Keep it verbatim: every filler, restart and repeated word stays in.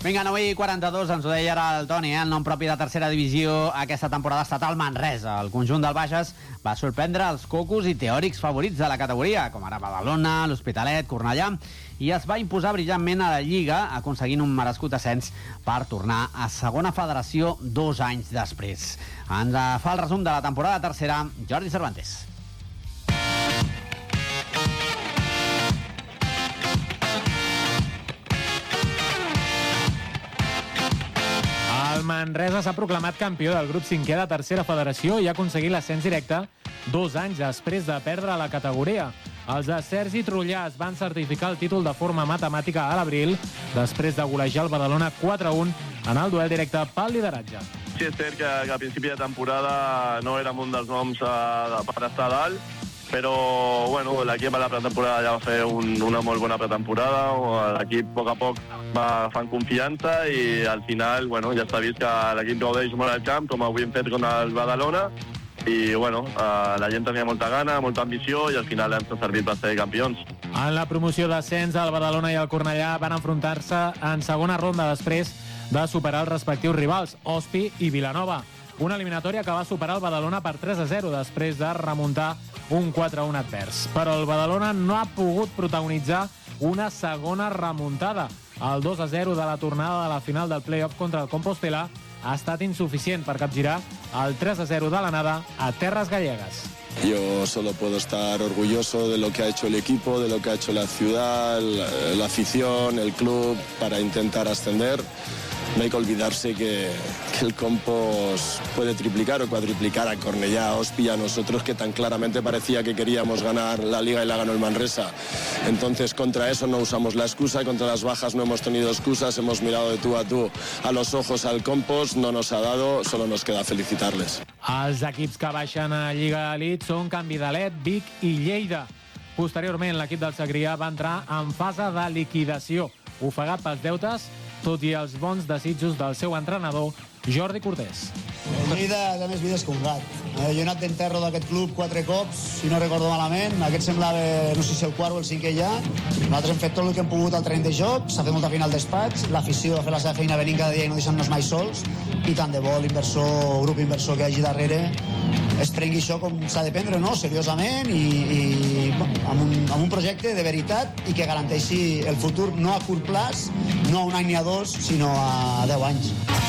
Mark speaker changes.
Speaker 1: Vinga, nou i quaranta-dos, ens ho deia ara el Toni, eh? El nom propi de tercera divisió aquesta temporada estatal, Manresa. El conjunt del Bages va sorprendre els cocos i teòrics favorits de la categoria, com ara Badalona, l'Hospitalet, Cornellà, i es va imposar brillantment a la Lliga, aconseguint un merescut ascens per tornar a segona federació dos anys després. Ens fa el resum de la temporada tercera, Jordi Cervantes.
Speaker 2: El Manresa s'ha proclamat campió del grup cinquè de tercera federació i ha aconseguit l'ascens directe dos anys després de perdre la categoria. Els de Sergi Trullà es van certificar el títol de forma matemàtica a l'abril després de golejar el Badalona quatre a un en el duel directe pel lideratge.
Speaker 3: Sí, és cert que, que a principi de temporada no érem un dels noms uh, per estar a dalt, però bueno, l'equip a la pretemporada ja va fer un, una molt bona pretemporada, l'equip a poc a poc va agafant confiança i al final bueno, ja s'ha vist que l'equip gaudeix molt al camp, com avui hem fet contra el Badalona, i bueno, uh, la gent tenia molta gana, molta ambició i al final ens ha servit per ser campions.
Speaker 2: En la promoció d'ascens, el Badalona i el Cornellà van enfrontar-se en segona ronda després de superar els respectius rivals, Ospi i Vilanova. Una eliminatòria que va superar el Badalona per tres a zero després de remuntar un quatre a un advers. Però el Badalona no ha pogut protagonitzar una segona remuntada. El dos a zero de la tornada de la final del play-off contra el Compostela ha estat insuficient per capgirar el tres a zero de l'anada a terres gallegues.
Speaker 4: Yo solo puedo estar orgulloso de lo que ha hecho el equipo, de lo que ha hecho la ciudad, la, la afición, el club para intentar ascender. No hay que olvidarse que, que el Compos puede triplicar o cuadriplicar a Cornellá, a Ospi y a nosotros, que tan claramente parecía que queríamos ganar la Liga y la ganó el Manresa. Entonces contra eso no usamos la excusa, contra las bajas no hemos tenido excusas, hemos mirado de tú a tú a los ojos al Compos, no nos ha dado, solo nos queda felicitarles.
Speaker 2: Els equips que baixen a Lliga Elite són Can Vidalet, Vic i Lleida. Posteriorment, l'equip del Segrià va entrar en fase de liquidació, ofegat pels deutes, tot i els bons desitjos del seu entrenador, Jordi Cortés.
Speaker 5: El Lleida té més vides que un gat. Eh, jo he anat d'enterro d'aquest club quatre cops, si no recordo malament. Aquest semblava, no sé si el quart o el cinquè ja. Nosaltres hem fet tot el que hem pogut al terreny de joc, s'ha fet molta feina al despatx, l'afició ha fet la seva feina venint cada dia i no deixant-nos mai sols, i tant de bo l'inversor, grup inversor que hi hagi darrere es prengui això com s'ha de prendre, no? Seriosament i, i amb, un, amb un projecte de veritat i que garanteixi el futur no a curt plaç, no a un any ni a dos, sinó a deu anys.